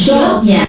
jawabnya.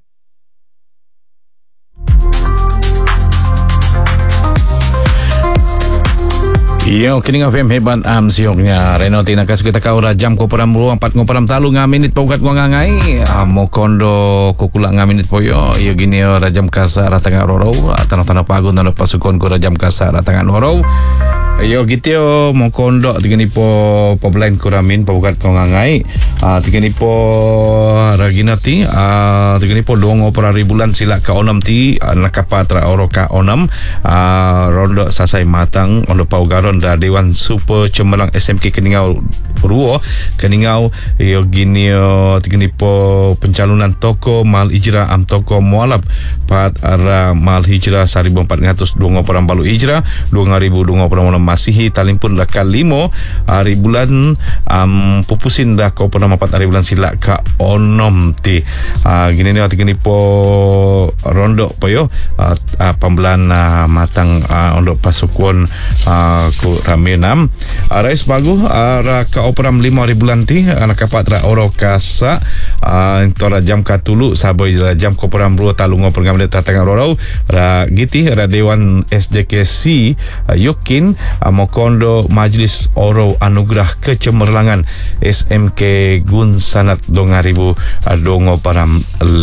Yo, kini ngafem hebat sioknya. Reno tina kas kita kau rajam ko peram ruang 4 ngoperam talu ngaminit paugat ko ngangai. Mokondo ko kula ngaminit poyo. Yo gini yo rajam kasar ratanga roro. Tanah-tanah pagun tanah pasukan ko rajam kasar ratanga roro. Yo gitu yo mokondo tigani po pablain kuramin paugat ko ngangai. Tigani po raginati tigani po dongo para ribulan sila ka onam ti nakapatra oro ka onam rondo sasai matang ondo paugaron da Dewan Super Cemerlang SMK Keningau Ruo Keningau yo gini yo tigani po pencalonan toko mal hijrah am toko mualaf pat ara mal hijrah 1400 dongo perang balu hijrah 2000 dongo perang masihi talimpun laka 5 hari bulan pupusin dah kau pernah 4 hari bulan sila ka onom ti gini ni gini po rondo po yo pambulan matang ondo pasukuan ku ramenam rais bagu ra ka operam 5 hari bulan ti anak kapatra oro kasa intora jam katulu saboy jam ko peram ru talungo program de tatang oro ra giti ra Dewan SJKC Yokin Mokondo Majlis Oro Anugerah Kecemerlangan SMK Gun Sanat 2000 dongo param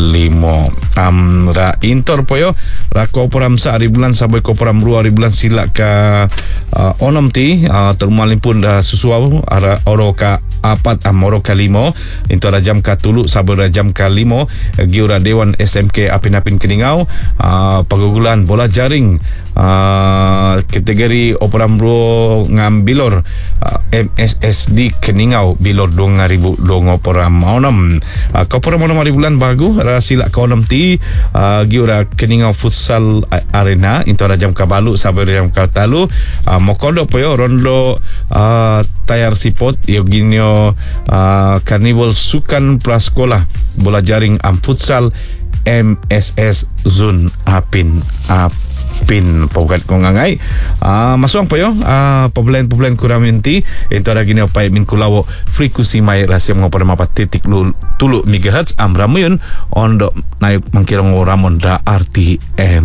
5 ra intor poyo ra ko param sa hari bulan saboy ko param 2 hari bulan sila ka onom ti termalin pun dah susuau ara oro ka apat oro ka 5 intor ra jam ka tulu saboy ra jam ka 5 giura Dewan SMK Apin-Apin Keningau pagugulan bola jaring kategori operam bro ngambilor MSSD Keningau bilor 2000 dongo peram onam kau peram onam hari bulan bagu rasila kau onam ti giura Keningau Futsal Arena intora jam kabalu sabar jam katalu mokondo poyo rondo tayar sipot yo ginyo Carnival Sukan Prasekolah bola jaring futsal MSS Zone Apin paugat ko ngangai masuang pa yo pablain kuraminti ito ra gini pa min kulawo frekuensi may rasyo mga para mapatitik tulu megahertz amramuyon ondo na mangkirang ramon da RTM